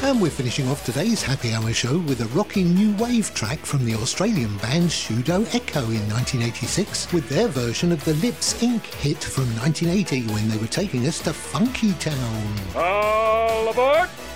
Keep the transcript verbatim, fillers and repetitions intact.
And we're finishing off today's Happy Hour show with a rocking new wave track from the Australian band Pseudo Echo in nineteen eighty-six with their version of the Lips Incorporated hit from nineteen eighty when they were taking us to Funky Town. All aboard!